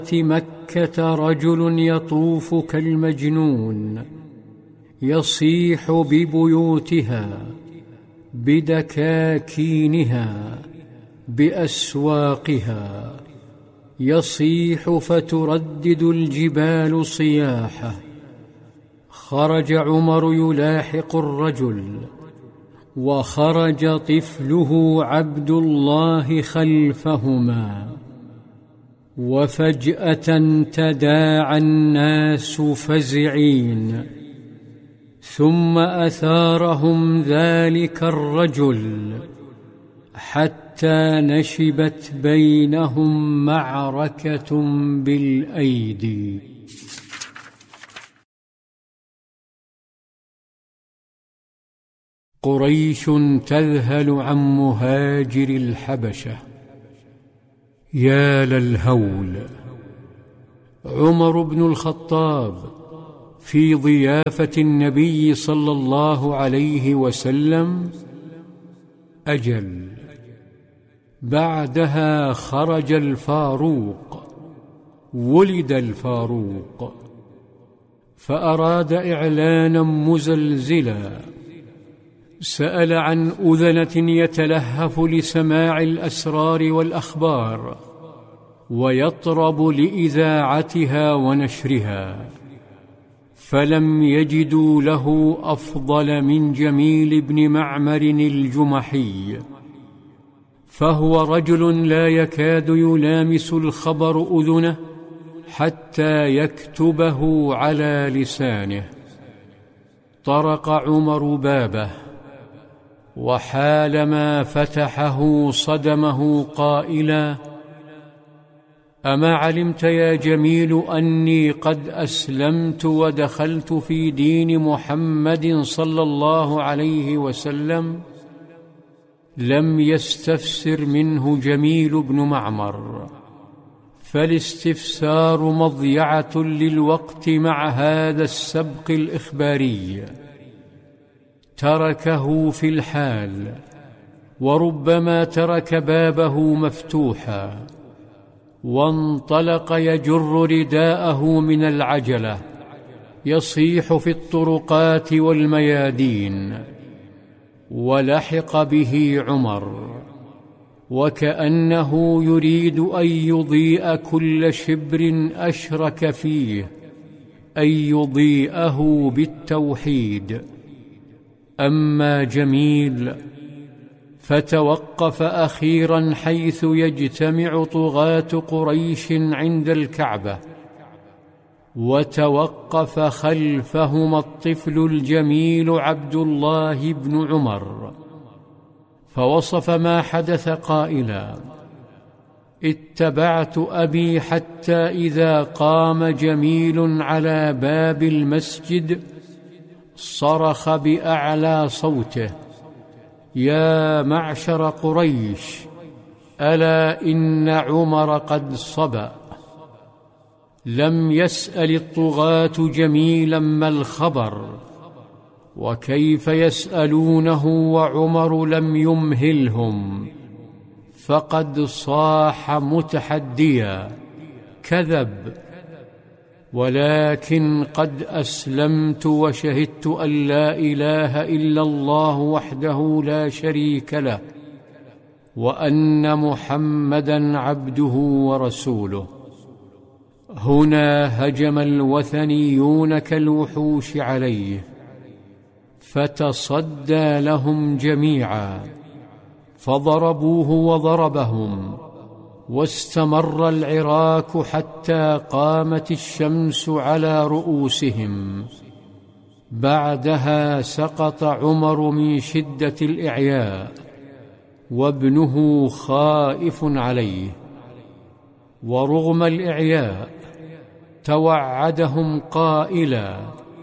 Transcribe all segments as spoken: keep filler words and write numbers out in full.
مكة رجل يطوف كالمجنون يصيح ببيوتها بدكاكينها بأسواقها، يصيح فتردد الجبال صياحه. خرج عمر يلاحق الرجل، وخرج طفله عبد الله خلفهما، وفجأة تداعى الناس فزعين، ثم أثارهم ذلك الرجل حتى نشبت بينهم معركة بالأيدي. قريش تذهل عن مهاجر الحبشة. يا للهول! عمر بن الخطاب في ضيافة النبي صلى الله عليه وسلم. أجل، بعدها خرج الفاروق، ولد الفاروق، فأراد إعلانا مزلزلا، سأل عن أذنة يتلهف لسماع الأسرار والأخبار ويطرب لإذاعتها ونشرها، فلم يجدوا له أفضل من جميل بن معمر الجمحي، فهو رجل لا يكاد يلامس الخبر أذنه حتى يكتبه على لسانه. طرق عمر بابه، وحالما فتحه صدمه قائلا: أما علمت يا جميل أني قد أسلمت ودخلت في دين محمد صلى الله عليه وسلم؟ لم يستفسر منه جميل بن معمر، فالاستفسار مضيعة للوقت مع هذا السبق الإخباري. تركه في الحال، وربما ترك بابه مفتوحا، وانطلق يجر رداءه من العجلة، يصيح في الطرقات والميادين. ولحق به عمر، وكأنه يريد أن يضيء كل شبر أشرك فيه، أن يضيئه بالتوحيد. أما جميل فتوقف أخيرا حيث يجتمع طغاة قريش عند الكعبة، وتوقف خلفهما الطفل الجميل عبد الله بن عمر، فوصف ما حدث قائلا: اتبعت أبي حتى إذا قام جميل على باب المسجد صرخ بأعلى صوته: يا معشر قريش، ألا إن عمر قد صبأ. لم يسأل الطغاة جميلا ما الخبر، وكيف يسألونه وعمر لم يمهلهم، فقد صاح متحديا: كذب، ولكن قد أسلمت وشهدت أن لا إله إلا الله وحده لا شريك له، وأن محمدا عبده ورسوله. هنا هجم الوثنيون كالوحوش عليه، فتصدى لهم جميعا، فضربوه وضربهم، واستمر العراك حتى قامت الشمس على رؤوسهم. بعدها سقط عمر من شدة الإعياء، وابنه خائف عليه، ورغم الإعياء توعدهم قائلا: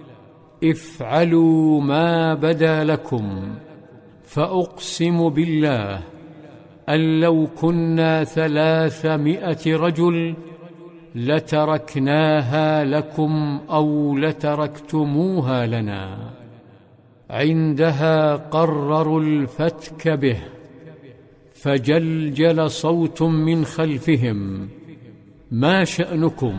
افعلوا ما بدا لكم، فأقسم بالله أن لو كنا ثلاثمائة رجل لتركناها لكم أو لتركتموها لنا. عندها قرروا الفتك به، فجلجل صوت من خلفهم: ما شأنكم؟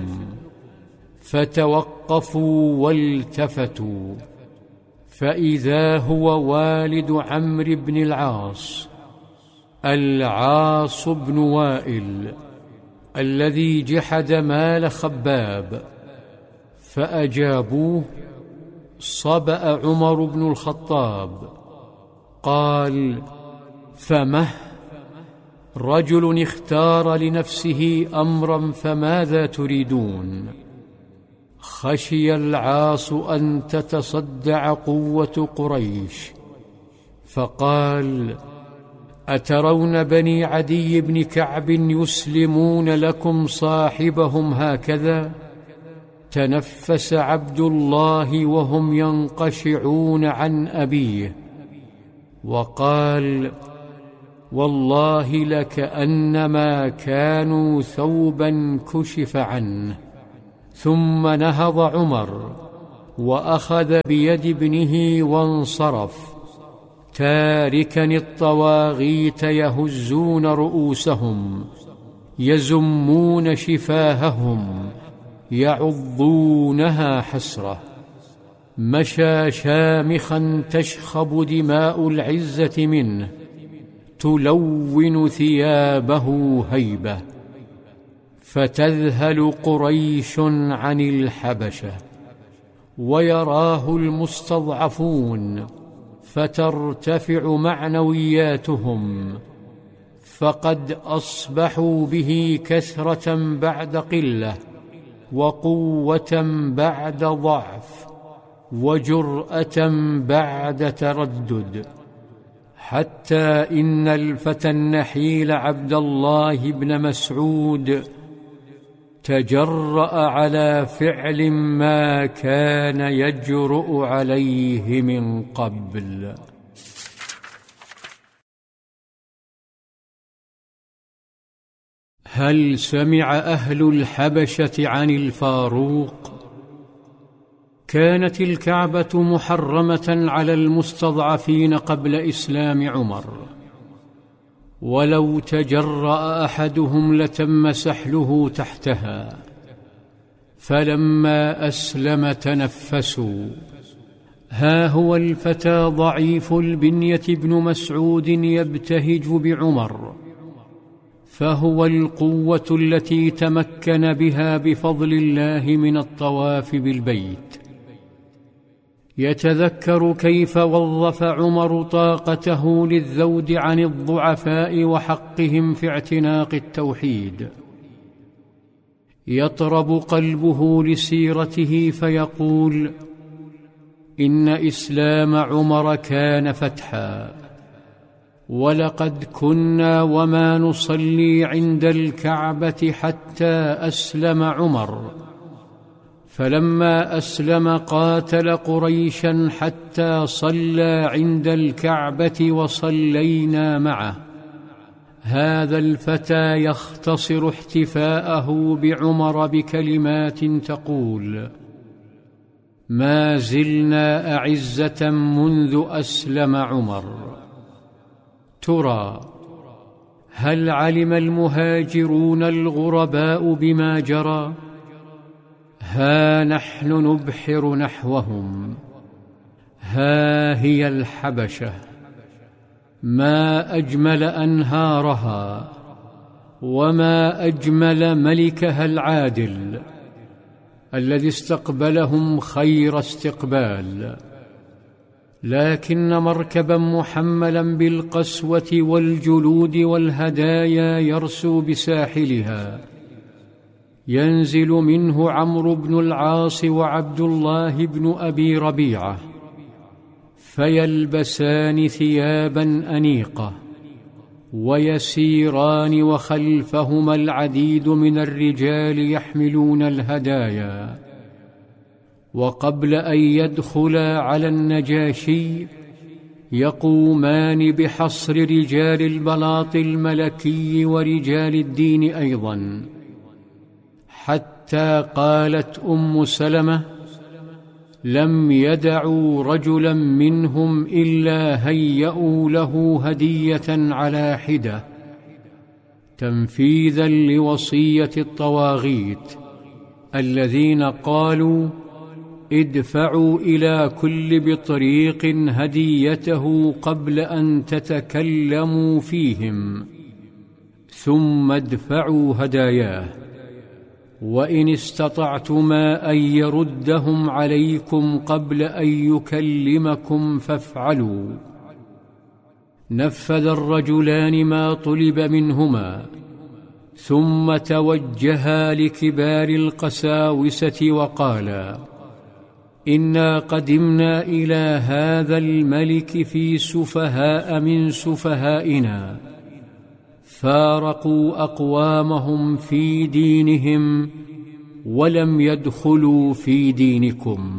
فتوقفوا والتفتوا، فإذا هو والد عمرو بن العاص، العاص بن وائل، الذي جحد مال خباب. فأجابوه: صبأ عمر بن الخطاب. قال: فمه؟ رجل اختار لنفسه أمرا، فماذا تريدون؟ خشي العاص أن تتصدع قوة قريش، فقال: أترون بني عدي بن كعب يسلمون لكم صاحبهم هكذا؟ تنفس عبد الله وهم ينقشعون عن أبيه، وقال: والله لكأنما كانوا ثوبا كشف عنه. ثم نهض عمر وأخذ بيد ابنه وانصرف، تاركا الطواغيت يهزون رؤوسهم، يزمون شفاههم، يعضونها حسرة. مشى شامخا تشخب دماء العزة منه، تلون ثيابه هيبة. فتذهل قريش عن الحبشة، ويراه المستضعفون، فترتفع معنوياتهم، فقد أصبحوا به كثرة بعد قلة، وقوة بعد ضعف، وجرأة بعد تردد، حتى إن الفتى النحيل عبد الله بن مسعود تجرأ على فعل ما كان يجرؤ عليه من قبل. هل سمع أهل الحبشة عن الفاروق؟ كانت الكعبة محرمة على المستضعفين قبل إسلام عمر، ولو تجرأ أحدهم لتم سحله تحتها. فلما أسلم تنفسوا. ها هو الفتى ضعيف البنية ابن مسعود يبتهج بعمر، فهو القوة التي تمكن بها بفضل الله من الطواف بالبيت. يتذكر كيف وظف عمر طاقته للذود عن الضعفاء وحقهم في اعتناق التوحيد. يطرب قلبه لسيرته فيقول: إن إسلام عمر كان فتحا، ولقد كنا وما نصلي عند الكعبة حتى أسلم عمر، فلما أسلم قاتل قريشا حتى صلى عند الكعبة وصلينا معه. هذا الفتى يختصر احتفاءه بعمر بكلمات تقول: ما زلنا أعزة منذ أسلم عمر. ترى هل علم المهاجرون الغرباء بما جرى؟ ها نحن نبحر نحوهم، ها هي الحبشة، ما أجمل أنهارها، وما أجمل ملكها العادل الذي استقبلهم خير استقبال. لكن مركبا محملا بالقسوة والجلود والهدايا يرسو بساحلها، ينزل منه عمرو بن العاص وعبد الله بن أبي ربيعة، فيلبسان ثيابا أنيقة، ويسيران وخلفهما العديد من الرجال يحملون الهدايا. وقبل أن يدخلا على النجاشي يقومان بحصر رجال البلاط الملكي ورجال الدين أيضا، حتى قالت أم سلمة: لم يدعوا رجلا منهم إلا هيئوا له هدية على حدة، تنفيذا لوصية الطواغيت الذين قالوا: ادفعوا إلى كل بطريق هديته قبل أن تتكلموا فيهم، ثم ادفعوا هداياه، وإن استطعتما أن يردهم عليكم قبل أن يكلمكم فافعلوا. نفذ الرجلان ما طلب منهما، ثم توجها لكبار القساوسة وقالا: إنا قدمنا إلى هذا الملك في سفهاء من سفهائنا، فارقوا أقوامهم في دينهم ولم يدخلوا في دينكم،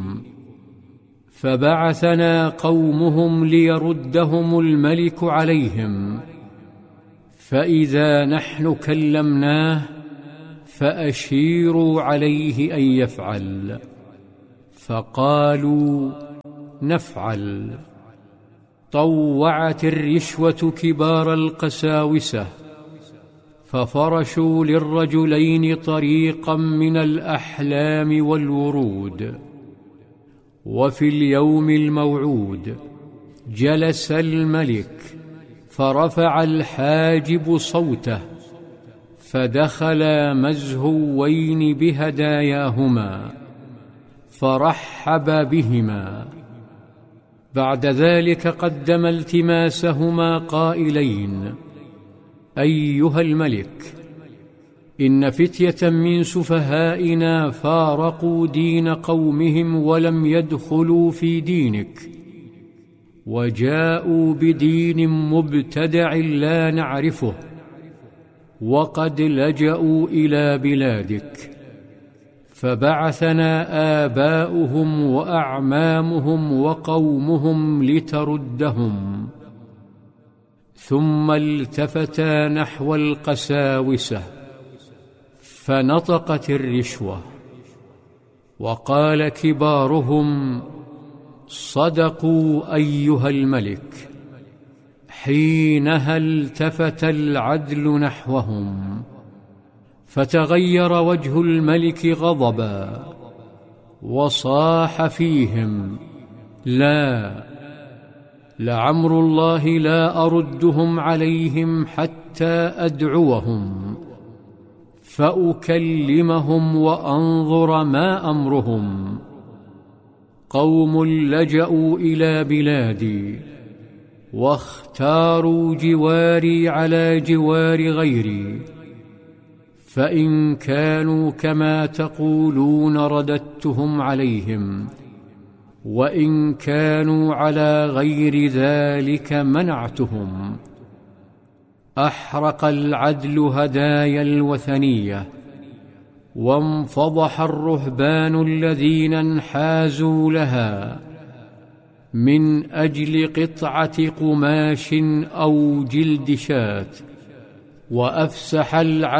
فبعثنا قومهم ليردهم الملك عليهم، فإذا نحن كلمناه فأشيروا عليه أن يفعل، فقالوا: نفعل. طوعت الرشوة كبار القساوسة، ففرشوا للرجلين طريقا من الأحلام والورود. وفي اليوم الموعود جلس الملك، فرفع الحاجب صوته، فدخلا مزهوين بهداياهما، فرحب بهما. بعد ذلك قدم التماسهما قائلين: أيها الملك، إن فتية من سفهائنا فارقوا دين قومهم ولم يدخلوا في دينك، وجاءوا بدين مبتدع لا نعرفه، وقد لجأوا إلى بلادك، فبعثنا آباؤهم وأعمامهم وقومهم لتردهم. ثم التفتا نحو القساوسة، فنطقت الرشوة، وقال كبارهم: صدقوا أيها الملك. حينها التفت العدل نحوهم، فتغير وجه الملك غضبا، وصاح فيهم: لا، لعمر الله لا أردهم عليهم حتى أدعوهم، فأكلمهم وأنظر ما أمرهم. قوم لجأوا إلى بلادي، واختاروا جواري على جوار غيري، فإن كانوا كما تقولون رددتهم عليهم، وإن كانوا على غير ذلك منعتهم. أحرق العدل هدايا الوثنية، وانفضح الرهبان الذين انحازوا لها من أجل قطعة قماش أو جلد شاة، وأفسح العدل